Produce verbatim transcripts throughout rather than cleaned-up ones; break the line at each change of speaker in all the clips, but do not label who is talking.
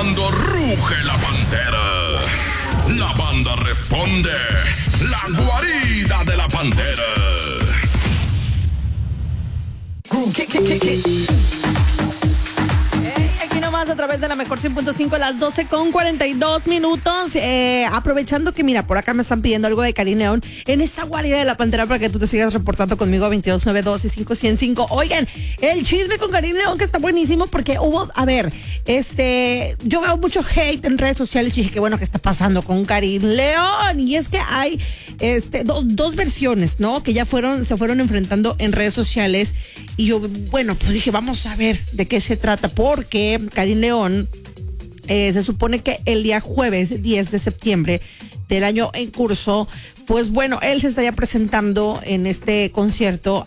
Cuando ruge la pantera, la banda responde. La guarida de la pantera.
¿Qué, qué, qué, qué? A través de la mejor cien punto cinco, las doce con cuarenta y dos minutos. Eh, aprovechando que, mira, por acá me están pidiendo algo de Karin León en esta guarida de la pantera para que tú te sigas reportando conmigo a veintidós nueve doce cinco cero cinco. Oigan, el chisme con Karin León que está buenísimo porque hubo, a ver, este, yo veo mucho hate en redes sociales y dije que bueno, ¿qué está pasando con Karin León? Y es que hay este, dos, dos versiones, ¿no? Que ya fueron, se fueron enfrentando en redes sociales y yo, bueno, pues dije, vamos a ver de qué se trata porque Karin León, eh, se supone que el día jueves diez de septiembre del año en curso, pues bueno, él se estaría presentando en este concierto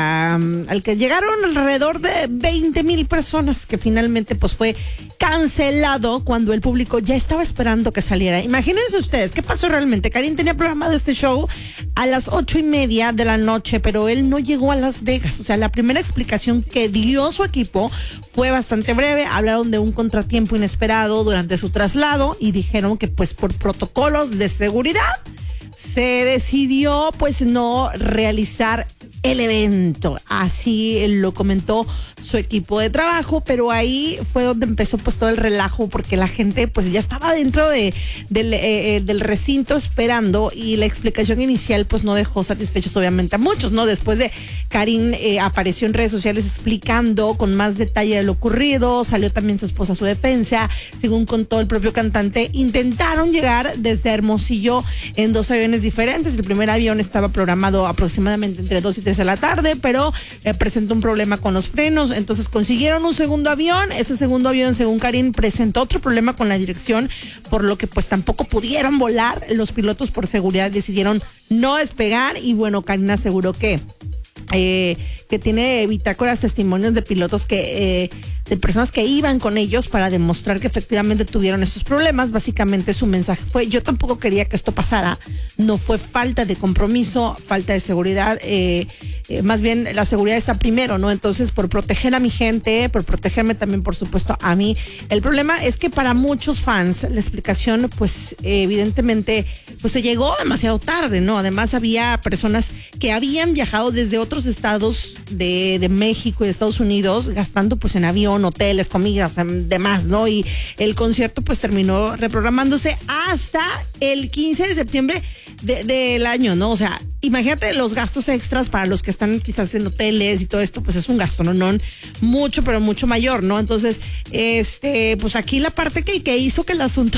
um, al que llegaron alrededor de veinte mil personas, que finalmente pues fue cancelado cuando el público ya estaba esperando que saliera. Imagínense ustedes, ¿qué pasó realmente? Karin tenía programado este show a las ocho y media de la noche, pero él no llegó a Las Vegas. O sea, la primera explicación que dio su equipo fue bastante breve. Hablaron de un contratiempo inesperado durante su traslado y dijeron que pues por protocolos de seguridad se decidió pues no realizar el evento. Así lo comentó su equipo de trabajo, pero ahí fue donde empezó pues todo el relajo porque la gente pues ya estaba dentro de, del, eh, del recinto esperando y la explicación inicial pues no dejó satisfechos obviamente a muchos, ¿no? Después de Karin eh, apareció en redes sociales explicando con más detalle de lo ocurrido, salió también su esposa a su defensa, según contó el propio cantante, intentaron llegar desde Hermosillo en dos aviones diferentes. El primer avión estaba programado aproximadamente entre dos y tres de la tarde, pero eh, presentó un problema con los frenos, entonces consiguieron un segundo avión. Ese segundo avión, según Karin, presentó otro problema con la dirección, por lo que pues tampoco pudieron volar. Los pilotos por seguridad decidieron no despegar y bueno, Karin aseguró que Eh, que tiene bitácoras, testimonios de pilotos que eh, de personas que iban con ellos para demostrar que efectivamente tuvieron esos problemas. Básicamente su mensaje fue: yo tampoco quería que esto pasara, no fue falta de compromiso, falta de seguridad, eh, eh, más bien la seguridad está primero, ¿no? Entonces, por proteger a mi gente, por protegerme también, por supuesto, a mí. El problema es que para muchos fans la explicación pues eh, evidentemente pues se llegó demasiado tarde, ¿no? Además había personas que habían viajado desde otros estados de, de México y de Estados Unidos gastando pues en avión, hoteles, comidas, demás, ¿no? Y el concierto pues terminó reprogramándose hasta el quince de septiembre de, del año, ¿no? O sea, imagínate los gastos extras para los que están quizás en hoteles y todo esto, pues es un gasto, ¿no? No mucho, pero mucho mayor, ¿no? Entonces, este, pues aquí la parte que, que hizo que el asunto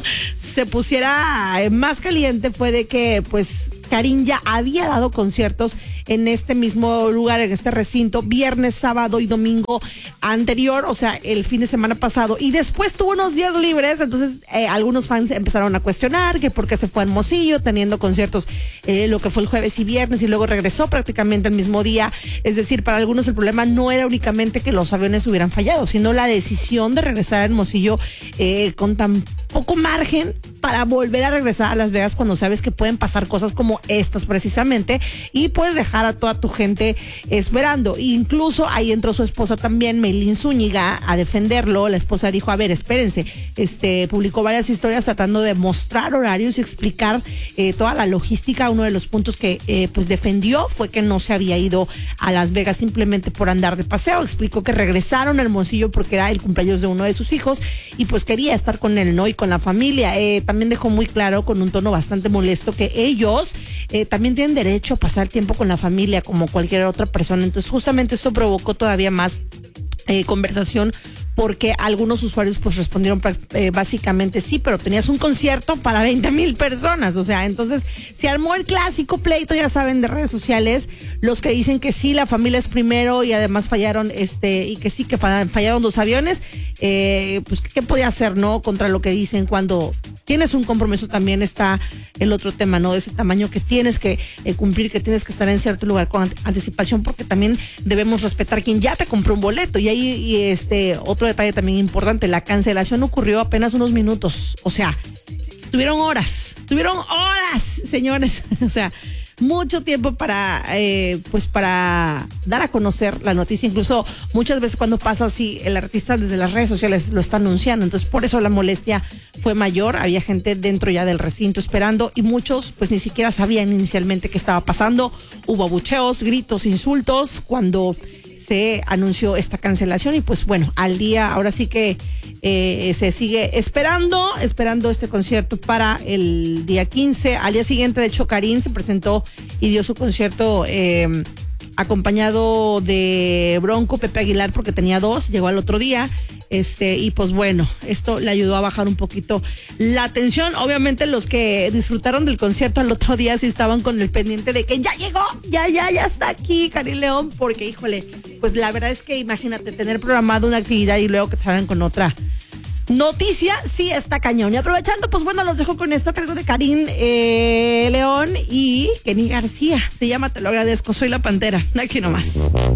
se pusiera más caliente fue de que pues Karin ya había dado conciertos en este mismo lugar, en este recinto, viernes, sábado y domingo anterior, o sea, el fin de semana pasado, y después tuvo unos días libres. Entonces eh, algunos fans empezaron a cuestionar que por qué se fue a Hermosillo teniendo conciertos eh, lo que fue el jueves y viernes y luego regresó prácticamente el mismo día. Es decir, para algunos el problema no era únicamente que los aviones hubieran fallado, sino la decisión de regresar a Hermosillo eh, con tan poco margen para volver a regresar a Las Vegas cuando sabes que pueden pasar cosas como estas precisamente y puedes dejar a toda tu gente esperando. Incluso ahí entró su esposa también, Maylin Zúñiga, a defenderlo. La esposa dijo: a ver, espérense, este publicó varias historias tratando de mostrar horarios y explicar eh, toda la logística. Uno de los puntos que eh, pues defendió fue que no se había ido a Las Vegas simplemente por andar de paseo. Explicó que regresaron a Hermosillo porque era el cumpleaños de uno de sus hijos y pues quería estar con él, ¿no? Y con la familia. Eh, también dejó muy claro, con un tono bastante molesto, que ellos eh, también tienen derecho a pasar tiempo con la familia como cualquier otra persona. Entonces justamente esto provocó todavía más eh, conversación, porque algunos usuarios pues respondieron eh, básicamente sí, pero tenías un concierto para veinte mil personas, o sea, entonces se armó el clásico pleito, ya saben, de redes sociales, los que dicen que sí, la familia es primero y además fallaron, este, y que sí, que fallaron dos aviones, eh, pues qué podía hacer, ¿no? Contra lo que dicen. Cuando tienes un compromiso también está el otro tema, ¿no? De ese tamaño que tienes que eh, cumplir, que tienes que estar en cierto lugar con anticipación, porque también debemos respetar quien ya te compró un boleto. Y ahí, y este, otro detalle también importante, la cancelación ocurrió apenas unos minutos, o sea, tuvieron horas, tuvieron horas, señores, o sea, mucho tiempo para, eh, pues para dar a conocer la noticia. Incluso muchas veces cuando pasa así, el artista desde las redes sociales lo está anunciando. Entonces, por eso la molestia fue mayor. Había gente dentro ya del recinto esperando y muchos, pues ni siquiera sabían inicialmente qué estaba pasando. Hubo abucheos, gritos, insultos cuando se anunció esta cancelación y pues bueno, al día, ahora sí que eh, se sigue esperando, esperando este concierto para el día quince. Al día siguiente, de hecho, Karin se presentó y dio su concierto eh, acompañado de Bronco, Pepe Aguilar, porque tenía dos, llegó al otro día. Este, y pues bueno, esto le ayudó a bajar un poquito la tensión. Obviamente los que disfrutaron del concierto al otro día sí estaban con el pendiente de que ya llegó, ya, ya, ya está aquí Karin León, porque híjole, pues la verdad es que imagínate tener programado una actividad y luego que salgan con otra noticia, sí está cañón. Y aprovechando, pues bueno, los dejo con esto a cargo de Karin eh, León y Kenny García. Se llama Te lo agradezco, soy la Pantera, aquí nomás.